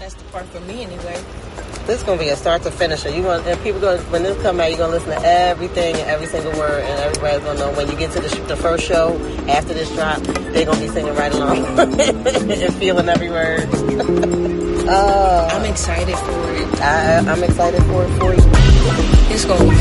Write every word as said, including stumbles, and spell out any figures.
That's the part for me anyway. This is gonna be a start to finish. You want and people going when this come out, you're gonna listen to everything and every single word, and everybody's gonna know when you get to the, sh- the first show after this drop, they're gonna be singing right along and feeling every word. uh, I'm excited for it. I, I'm excited for it for you. It's gonna be